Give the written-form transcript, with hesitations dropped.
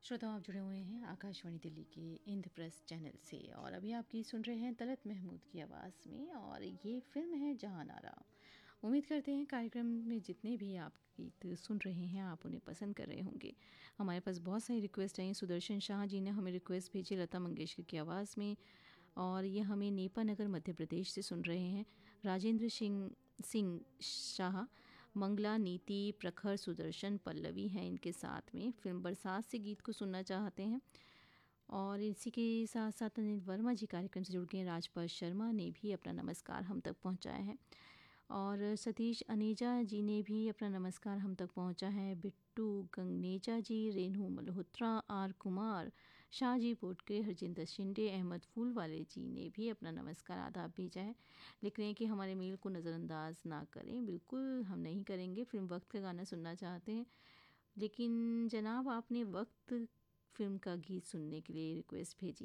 श्रोताओं, आप जुड़े हुए हैं आकाशवाणी दिल्ली के इंद्रप्रस्थ चैनल से और अभी आपकी सुन रहे हैं तलत महमूद की आवाज़ में और ये फिल्म है जहां नारा। उम्मीद करते हैं कार्यक्रम में जितने भी आप गीत सुन रहे हैं आप उन्हें पसंद कर रहे होंगे। हमारे पास बहुत सारी रिक्वेस्ट आई। सुदर्शन शाह जी ने हमें रिक्वेस्ट भेजी लता मंगेशकर की आवाज़ में और ये हमें नेपा नगर मध्य प्रदेश से सुन रहे हैं। राजेंद्र सिंह सिंह शाह, मंगला, नीति, प्रखर, सुदर्शन, पल्लवी हैं इनके साथ में। फिल्म बरसात से गीत को सुनना चाहते हैं और इसी के साथ साथ अनिल वर्मा जी कार्यक्रम से जुड़ गए। राजपाल शर्मा ने भी अपना नमस्कार हम तक पहुंचाया है और सतीश अनेजा जी ने भी अपना नमस्कार हम तक पहुंचा है। बिट्टू गंगनेजा जी, रेनू मल्होत्रा, आर कुमार, शाहजी पोटके, हरजिंदर शिंदे, अहमद फूलवाले जी ने भी अपना नमस्कार आदाब भेजा है। लिख रहे हैं कि हमारे मेल को नज़रअंदाज ना करें। बिल्कुल हम नहीं करेंगे। फिल्म वक्त का गाना सुनना चाहते हैं, लेकिन जनाब आपने वक्त फिल्म का गीत सुनने के लिए रिक्वेस्ट भेजी